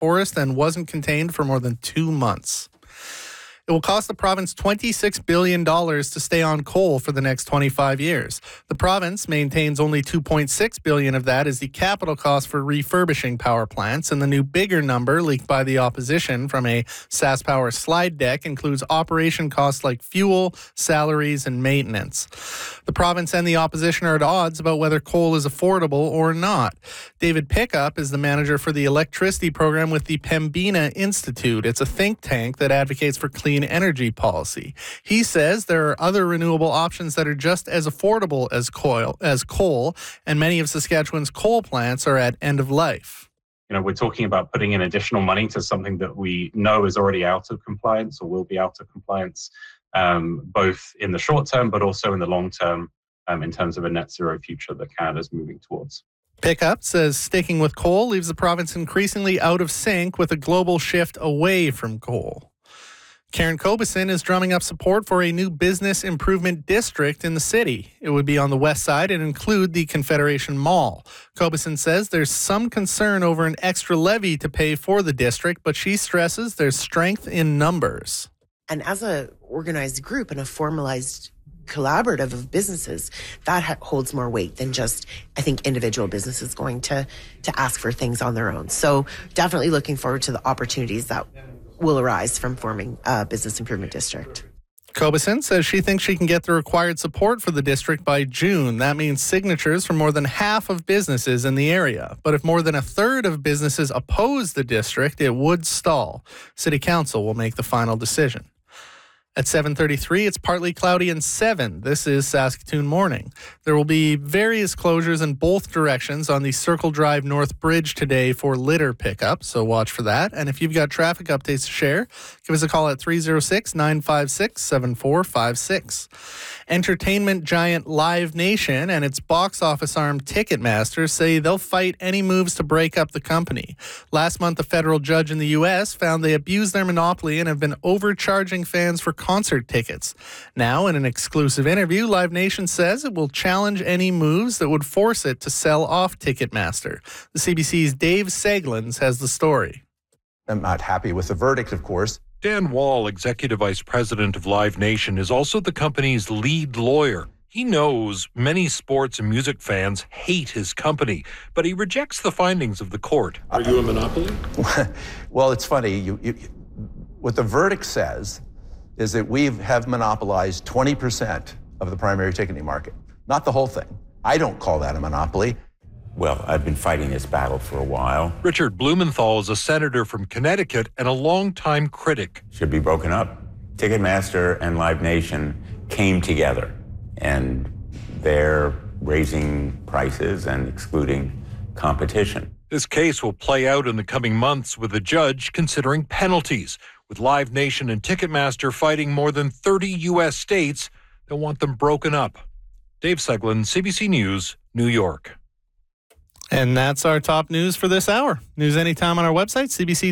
forest and wasn't contained for more than 2 months. It will cost the province $26 billion to stay on coal for the next 25 years. The province maintains only $2.6 billion of that as the capital cost for refurbishing power plants, and the new bigger number leaked by the opposition from a SaskPower slide deck includes operation costs like fuel, salaries, and maintenance. The province and the opposition are at odds about whether coal is affordable or not. David Pickup is the manager for the electricity program with the Pembina Institute. It's a think tank that advocates for clean energy policy. He says there are other renewable options that are just as affordable as coal, and many of Saskatchewan's coal plants are at end of life. We're talking about putting in additional money to something that we know is already out of compliance or will be out of compliance, both in the short term but also in the long term, in terms of a net zero future that Canada's moving towards. Pickup says sticking with coal leaves the province increasingly out of sync with a global shift away from coal. Karen Kobison is drumming up support for a new business improvement district in the city. It would be on the west side and include the Confederation Mall. Kobison says there's some concern over an extra levy to pay for the district, but she stresses there's strength in numbers. And as a organized group and a formalized collaborative of businesses, that holds more weight than just, I think, individual businesses going to ask for things on their own. So definitely looking forward to the opportunities that will arise from forming a business improvement district. Kobison says she thinks she can get the required support for the district by June. That means signatures from more than half of businesses in the area. But if more than a third of businesses oppose the district, it would stall. City Council will make the final decision. At 7:33, it's partly cloudy and 7. This is Saskatoon Morning. There will be various closures in both directions on the Circle Drive North Bridge today for litter pickup, so watch for that. And if you've got traffic updates to share, give us a call at 306-956-7456. Entertainment giant Live Nation and its box office arm Ticketmaster say they'll fight any moves to break up the company. Last month, a federal judge in the U.S. found they abused their monopoly and have been overcharging fans for concert tickets. Now, in an exclusive interview, Live Nation says it will challenge any moves that would force it to sell off Ticketmaster. The CBC's Dave Seglins has the story. I'm not happy with the verdict, of course. Dan Wall, Executive Vice President of Live Nation, is also the company's lead lawyer. He knows many sports and music fans hate his company, but he rejects the findings of the court. Are you a monopoly? Well, it's funny. What the verdict says is that we have monopolized 20% of the primary ticketing market, not the whole thing. I don't call that a monopoly. Well, I've been fighting this battle for a while. Richard Blumenthal is a senator from Connecticut and a longtime critic. Should be broken up. Ticketmaster and Live Nation came together, and they're raising prices and excluding competition. This case will play out in the coming months with the judge considering penalties, with Live Nation and Ticketmaster fighting more than 30 U.S. states that want them broken up. Dave Seglin, CBC News, New York. And that's our top news for this hour. News anytime on our website,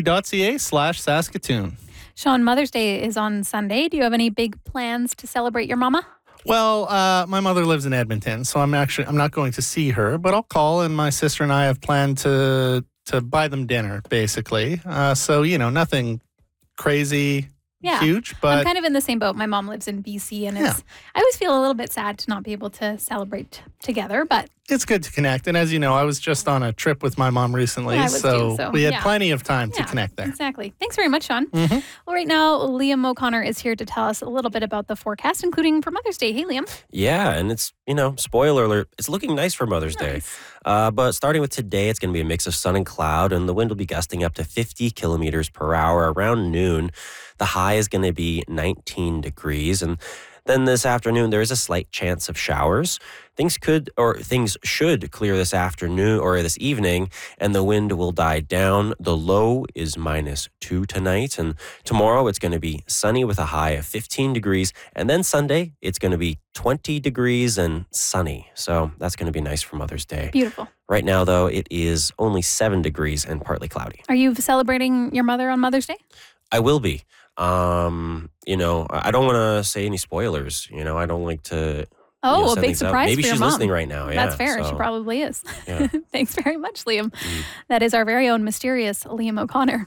cbc.ca/Saskatoon. Sean, Mother's Day is on Sunday. Do you have any big plans to celebrate your mama? Well, my mother lives in Edmonton, so I'm not going to see her, but I'll call, and my sister and I have planned to buy them dinner, basically. So, nothing crazy, huge, but I'm kind of in the same boat. My mom lives in BC, and I always feel a little bit sad to not be able to celebrate together, but it's good to connect. And as you know, I was just on a trip with my mom recently, so we had plenty of time to connect there. Exactly. Thanks very much, Sean. Well, right now, Liam O'Connor is here to tell us a little bit about the forecast, including for Mother's Day. Hey, Liam. Yeah, and it's, spoiler alert, it's looking nice for Mother's Day. But starting with today, it's going to be a mix of sun and cloud, and the wind will be gusting up to 50 kilometers per hour around noon. The high is going to be 19 degrees, and then this afternoon, there is a slight chance of showers. Things should clear this afternoon or this evening, and the wind will die down. The low is -2 tonight, and tomorrow it's going to be sunny with a high of 15 degrees, and then Sunday, it's going to be 20 degrees and sunny. So that's going to be nice for Mother's Day. Beautiful. Right now, though, it is only 7 degrees and partly cloudy. Are you celebrating your mother on Mother's Day? I will be. I don't want to say any spoilers. I don't like to. Oh, a big surprise Maybe for your she's mom. listening right now. Yeah, that's fair. She probably is. Yeah. Thanks very much, Liam. That is our very own mysterious Liam O'Connor.